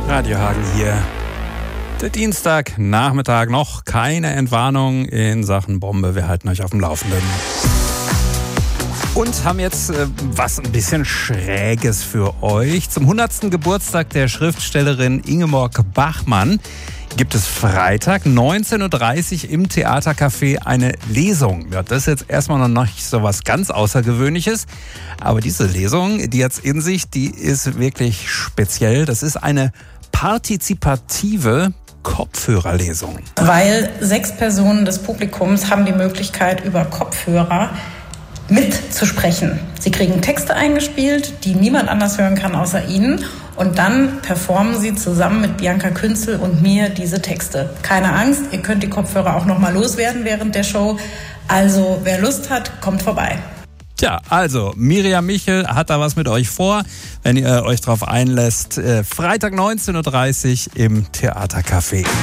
Radio Hagen hier. Der Dienstagnachmittag, noch keine Entwarnung in Sachen Bombe. Wir halten euch auf dem Laufenden. Und haben jetzt was ein bisschen Schräges für euch. Zum 100. Geburtstag der Schriftstellerin Ingeborg Bachmann gibt es Freitag 19.30 Uhr im Theatercafé eine Lesung. Ja, das ist jetzt erstmal noch nicht so was ganz Außergewöhnliches. Aber diese Lesung, die hat's in sich, die ist wirklich speziell. Das ist eine partizipative Kopfhörerlesung. Weil 6 Personen des Publikums haben die Möglichkeit, über Kopfhörer mitzusprechen. Sie kriegen Texte eingespielt, die niemand anders hören kann außer ihnen. Und dann performen sie zusammen mit Bianca Künzel und mir diese Texte. Keine Angst, ihr könnt die Kopfhörer auch noch mal loswerden während der Show. Also wer Lust hat, kommt vorbei. Tja, also Miriam Michel hat da was mit euch vor, wenn ihr euch drauf einlässt. Freitag 19.30 Uhr im Theatercafé.